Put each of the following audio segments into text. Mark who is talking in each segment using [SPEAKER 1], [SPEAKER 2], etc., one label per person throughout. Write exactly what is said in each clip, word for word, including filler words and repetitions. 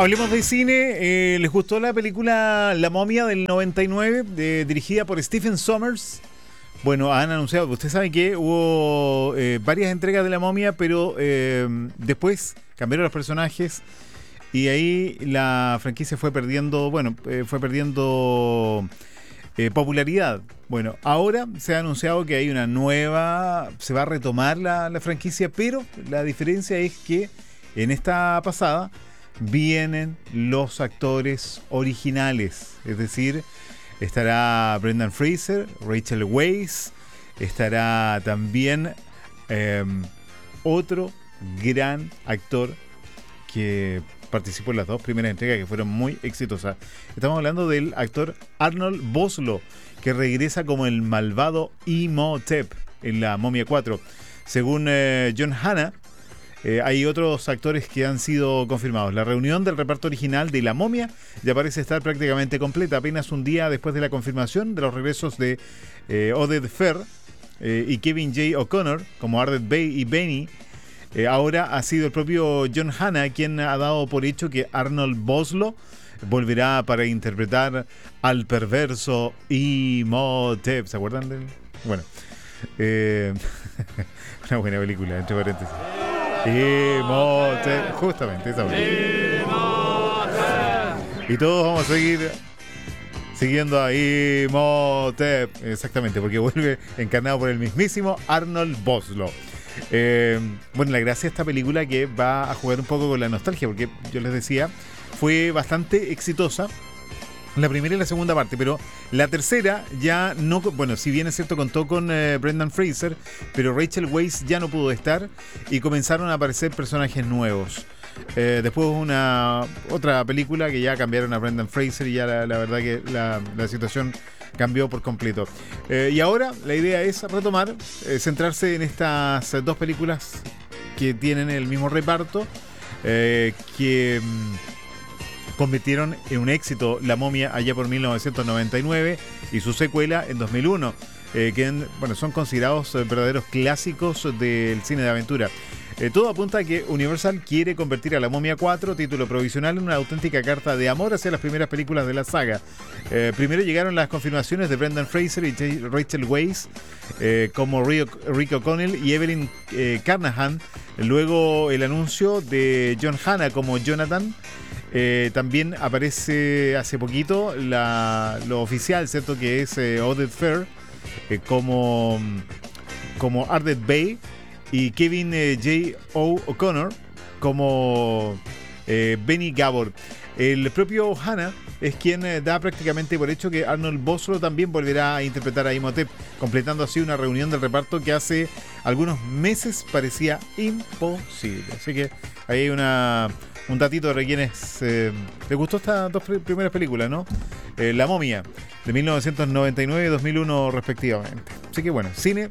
[SPEAKER 1] Hablemos de cine. Eh, ¿Les gustó la película La Momia del noventa y nueve, de, dirigida por Stephen Sommers? Bueno, han anunciado, usted sabe que hubo eh, varias entregas de La Momia, pero eh, después cambiaron los personajes y ahí la franquicia fue perdiendo, bueno, eh, fue perdiendo eh, popularidad. Bueno, ahora se ha anunciado que hay una nueva, se va a retomar la, la franquicia, pero la diferencia es que en esta pasada vienen los actores originales, es decir, estará Brendan Fraser, Rachel Weisz, estará también eh, otro gran actor que participó en las dos primeras entregas que fueron muy exitosas. Estamos hablando del actor Arnold Vosloo, que regresa como el malvado Imhotep en La Momia cuatro. Según eh, John Hannah, Eh, hay otros actores que han sido confirmados. La reunión del reparto original de La Momia ya parece estar prácticamente completa, apenas un día después de la confirmación de los regresos de eh, Oded Fehr eh, y Kevin J. O'Connor como Ardeth Bay y Benny. Eh, ahora ha sido el propio John Hannah quien ha dado por hecho que Arnold Vosloo volverá para interpretar al perverso Imhotep. ¿Se acuerdan de él? Bueno, eh, una buena película, entre paréntesis. Imhotep, justamente esa y todos vamos a seguir siguiendo a Imhotep, exactamente, porque vuelve encarnado por el mismísimo Arnold Vosloo. Eh, bueno, la gracia de esta película que va a jugar un poco con la nostalgia, porque yo les decía, fue bastante exitosa la primera y la segunda parte, pero la tercera ya no, bueno, si bien es cierto contó con eh, Brendan Fraser, pero Rachel Weisz ya no pudo estar y comenzaron a aparecer personajes nuevos. Eh, después una otra película que ya cambiaron a Brendan Fraser y ya la, la verdad que la, la situación cambió por completo. Eh, y ahora la idea es retomar, eh, centrarse en estas dos películas que tienen el mismo reparto, eh, que convirtieron en un éxito La Momia allá por mil novecientos noventa y nueve y su secuela en dos mil uno, eh, que bueno, son considerados eh, verdaderos clásicos del cine de aventura. Eh, todo apunta a que Universal quiere convertir a La Momia cuatro, título provisional, en una auténtica carta de amor hacia las primeras películas de la saga. Eh, primero llegaron las confirmaciones de Brendan Fraser y J- Rachel Weisz eh, como Rick O'Connell y Evelyn eh, Carnahan. Luego el anuncio de John Hannah como Jonathan. Eh, también aparece hace poquito la, lo oficial, ¿cierto? Que es eh, Oded Fehr eh, como, como Ardeth Bay y Kevin eh, J. O. O'Connor como eh, Benny Gabor. El propio Hannah es quien eh, da prácticamente por hecho que Arnold Vosloo también volverá a interpretar a Imhotep, completando así una reunión del reparto que hace algunos meses parecía imposible. Así que ahí hay una... un datito de quienes eh, les gustó estas dos primeras películas, ¿no? Eh, La Momia, de mil novecientos noventa y nueve y dos mil uno respectivamente. Así que bueno, cine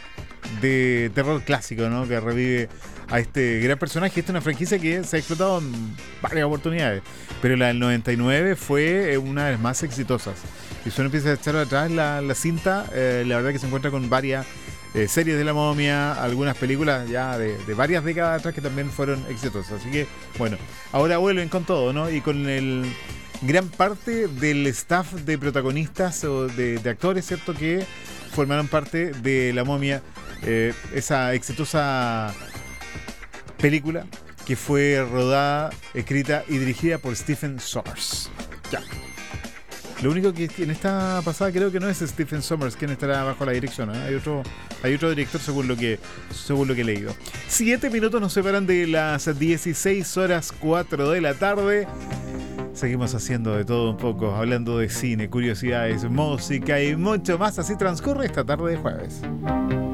[SPEAKER 1] de terror clásico, ¿no? Que revive a este gran personaje. Esta es una franquicia que se ha explotado en varias oportunidades, pero la del noventa y nueve fue una de las más exitosas. Y si uno empieza a echar atrás la, la cinta, eh, la verdad que se encuentra con varias Eh, series de La Momia, algunas películas ya de, de varias décadas atrás que también fueron exitosas. Así que, bueno, ahora vuelven con todo, ¿no? Y con el gran parte del staff de protagonistas o de, de actores, ¿cierto? Que formaron parte de La Momia, eh, esa exitosa película que fue rodada, escrita y dirigida por Stephen Sommers. Ya. Lo único que en esta pasada creo que no es Stephen Sommers quien estará bajo la dirección, ¿eh? Hay otro, hay otro director según lo que, según lo que he leído. Siete minutos nos separan de las dieciséis horas cuatro de la tarde. Seguimos haciendo de todo un poco, hablando de cine, curiosidades, música y mucho más. Así transcurre esta tarde de jueves.